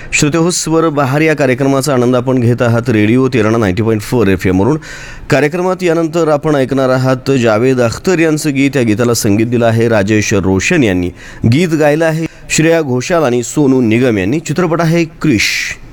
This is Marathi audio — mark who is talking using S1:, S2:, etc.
S1: श्रोतेहो, स्वर बहार या कार्यक्रमाचा आनंद आपण घेत आहात रेडिओ तेरणा 90.4 FM वरून. कार्यक्रमात यानंतर आपण ऐकणार आहात जावेद अख्तर यांचं गीत. या गीताला संगीत दिलं आहे राजेश रोशन यांनी. गीत गायलं आहे श्रेया घोषाल आणि सोनू निगम यांनी. चित्रपट आहे क्रिश.